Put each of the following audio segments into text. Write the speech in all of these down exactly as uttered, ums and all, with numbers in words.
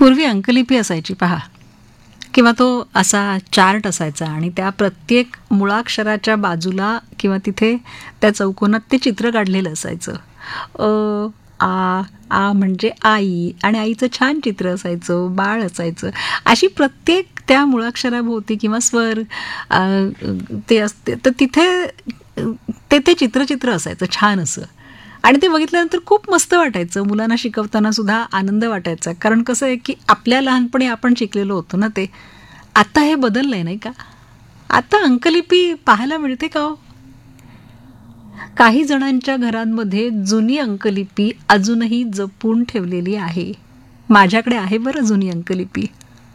पूर्वी अंकलिपी असायची पहा, किंवा तो असा चार्ट असायचा आणि त्या प्रत्येक मुळाक्षराच्या बाजूला किंवा तिथे त्या चौकोनात ते चित्र काढलेलं असायचं. अ आ आ म्हणजे आई, आणि आईचं छान चित्र असायचं, बाळ असायचं. अशी प्रत्येक त्या मुळाक्षराभोवती किंवा स्वर अ, ते असते, तर तिथे ते ते चित्रचित्र असायचं छान असं. आणि ते बघितल्यानंतर खूप मस्त वाटायचं. मुलांना शिकवताना सुद्धा आनंद वाटायचा. कारण कसं आहे की आपल्या लहानपणी आपण शिकलेलो होतो ना ते. आता हे बदललंय नाही का? आता अंकलिपी पाहायला मिळते का हो? काही जणांच्या घरांमध्ये जुनी अंकलिपी अजूनही जपून ठेवलेली आहे. माझ्याकडे आहे बरं जुनी अंकलिपी.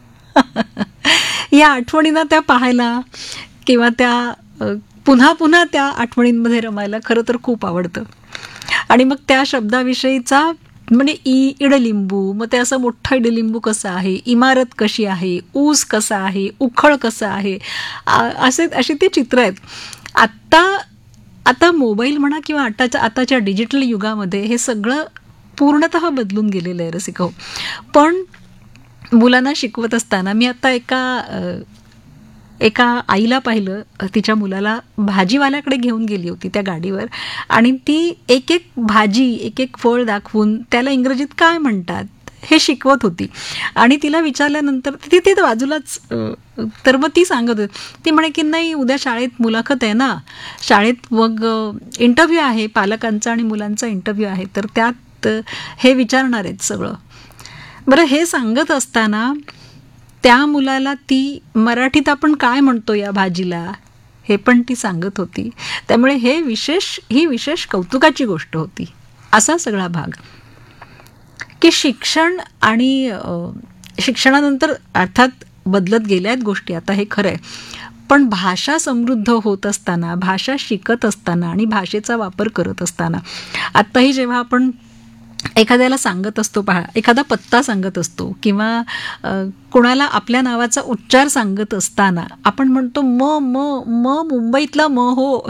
या आठवणींना त्या पाहायला किंवा त्या अ, पुन्हा पुन्हा त्या आठवणींमध्ये रमायला खरं तर खूप आवडतं. आणि मग त्या शब्दाविषयीचा म्हणजे इ इडलिंबू, मग ते असं मोठं इडलिंबू कसं आहे, इमारत कशी आहे, ऊस कसा आहे, उखळ कसं आहे, आ- असे अशी ते चित्र आहेत. आत्ता आता मोबाईल म्हणा किंवा आताच्या आताच्या डिजिटल युगामध्ये हे सगळं पूर्णतः बदलून गेलेलं आहे रसिका हो. पण मुलांना शिकवत असताना मी आता एका अ, एका आईला पाहिलं, अ, तिच्या मुलाला भाजीवाल्याकडे घेऊन गेली होती त्या गाडीवर, आणि ती एक एक भाजी एक एक फळ दाखवून त्याला इंग्रजीत काय म्हणतात हे शिकवत होती. आणि तिला विचारल्यानंतर ती ती बाजूलाच अ, तर मग ती सांगत होती. ती म्हणे की नाही, उद्या शाळेत मुलाखत आहे ना, शाळेत मग इंटरव्ह्यू आहे, पालकांचा आणि मुलांचा इंटरव्ह्यू आहे, तर त्यात अ, हे विचारणार आहेत सगळं. बरं, हे सांगत असताना त्या मुलाला ती मराठीत आपण काय म्हणतो या भाजीला हे पण ती सांगत होती. त्यामुळे हे विशेष ही विशेष कौतुकाची गोष्ट होती. असा सगळा भाग की शिक्षण आणि अ, शिक्षणानंतर अर्थात बदलत गेल्या आहेत गोष्टी, आता हे खरं आहे. पण भाषा समृद्ध होत असताना, भाषा शिकत असताना आणि भाषेचा वापर करत असताना, आत्ताही जेव्हा आपण एखाद्याला सांगत असतो पहा, एखादा पत्ता सांगत असतो किंवा अ, कोणाला आपल्या नावाचा उच्चार सांगत असताना आपण म्हणतो म म म मुंबईतला म हो,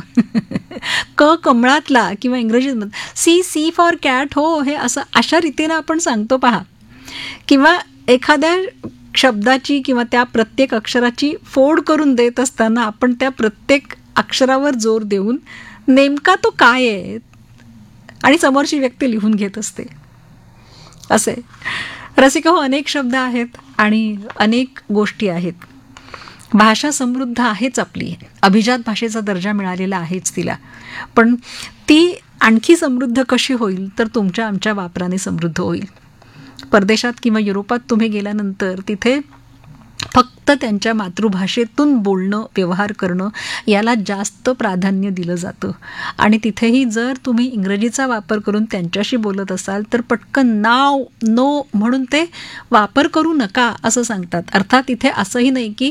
क कमळातला, किंवा इंग्रजीत सी सी फॉर कॅट हो, हे असं अशा रीतीनं आपण सांगतो पहा. किंवा एखाद्या शब्दाची किंवा त्या प्रत्येक अक्षराची फोड करून देत असताना आपण त्या प्रत्येक अक्षरावर जोर देऊन नेमका तो काय आहे आणि समोरची व्यक्ती लिहून घेत असते. असे रसिका हो, अनेक शब्द आहेत आणि अनेक गोष्टी आहेत. भाषा समृद्ध आहेच आपली, अभिजात भाषेचा दर्जा मिळालेला आहेच तिला. पण ती आणखी समृद्ध कशी होईल, तर तुमच्या आमच्या वापराने समृद्ध होईल. परदेशात किंवा युरोपात तुम्ही गेल्यानंतर तिथे फक्त त्यांच्या मातृभाषेतून बोलणं, व्यवहार करणं याला जास्त प्राधान्य दिलं जातं. आणि तिथेही जर तुम्ही इंग्रजीचा वापर करून त्यांच्याशी बोलत असाल तर पटकन नाव नो म्हणून ते वापर करू नका असं सांगतात. अर्थात इथे असंही नाही की